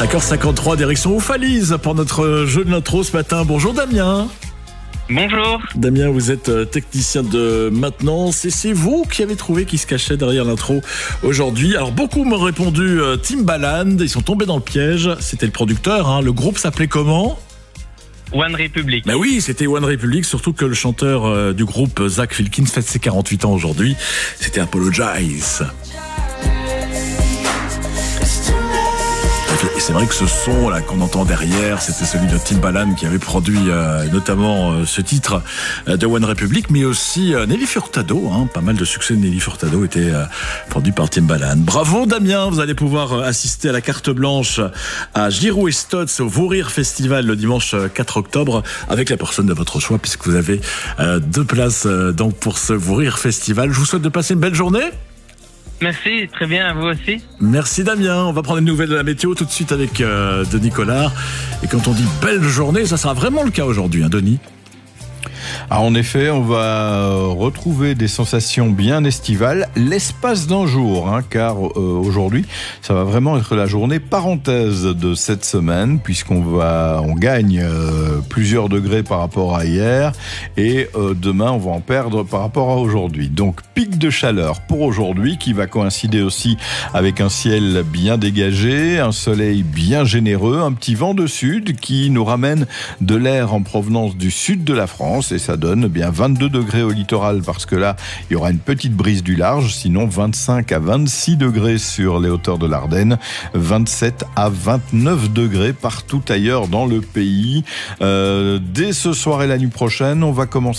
5h53, direction Oufalise pour notre jeu de l'intro ce matin. Bonjour Damien. Bonjour. Damien, vous êtes technicien de maintenance et c'est vous qui avez trouvé qui se cachait derrière l'intro aujourd'hui. Alors beaucoup m'ont répondu Timbaland, ils sont tombés dans le piège. C'était le producteur, hein. Le groupe s'appelait comment ? One Republic. Bah oui, c'était One Republic, surtout que le chanteur du groupe, Zach Filkins, fête ses 48 ans aujourd'hui. C'était Apologize. Et c'est vrai que ce son là qu'on entend derrière, c'était celui de Timbaland qui avait produit notamment ce titre de One Republic, mais aussi Nelly Furtado, hein, pas mal de succès de Nelly Furtado étaient produits par Timbaland. Bravo Damien, vous allez pouvoir assister à la carte blanche à Giroud et Stotz au Vous Rire Festival le dimanche 4 octobre avec la personne de votre choix puisque vous avez 2 places donc pour ce Vous Rire Festival. Je vous souhaite de passer une belle journée. Merci, très bien, à vous aussi. Merci Damien, on va prendre une nouvelle de la météo tout de suite avec Denis Collard. Et quand on dit belle journée, ça sera vraiment le cas aujourd'hui, hein, Denis ? Ah, en effet, on va retrouver des sensations bien estivales l'espace d'un jour, hein, car aujourd'hui, ça va vraiment être la journée parenthèse de cette semaine, on gagne plusieurs degrés par rapport à hier, et demain, on va en perdre par rapport à aujourd'hui. Donc, pic de chaleur pour aujourd'hui, qui va coïncider aussi avec un ciel bien dégagé, un soleil bien généreux, un petit vent de sud qui nous ramène de l'air en provenance du sud de la France, et ça donne bien 22 degrés au littoral parce que là, il y aura une petite brise du large, sinon 25 à 26 degrés sur les hauteurs de l'Ardenne, 27 à 29 degrés partout ailleurs dans le pays. Dès ce soir et la nuit prochaine, on va commencer